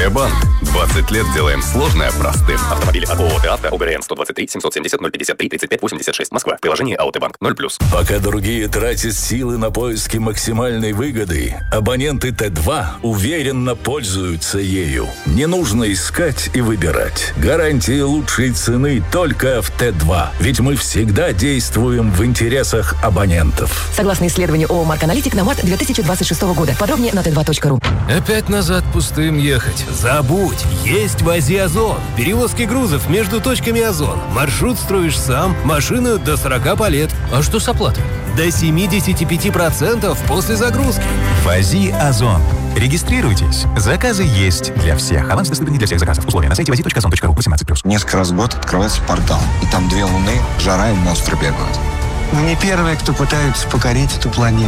Банк. 20 лет делаем сложное простым. Автомобили от ООО «АВТО», ОГРН 123 770 053 35 86. Москва. Приложение АОТ Банк 0+. Пока другие тратят силы на поиски максимальной выгоды, абоненты Т2 уверенно пользуются ею. Не нужно искать и выбирать. Гарантии лучшей цены только в Т2. Ведь мы всегда действуем в интересах абонентов. Согласно исследованию ООО «Марк Аналитик» на март 2026 года. Подробнее на t2.ru. Опять назад пустым ехать? Забудь! Есть в Азии Озон. Перевозки грузов между точками Озон. Маршрут строишь сам, машина до 40 по лет. А что с оплатой? До 75% после загрузки. В Азии Озон. Регистрируйтесь. Заказы есть для всех. Аванс доступен не для всех заказов. Условия на сайте vazi.ozon.ru 18+. Несколько раз в год открывается портал. И там 2 луны, жара и монстры бегают. Мы не первые, кто пытаются покорить эту планету.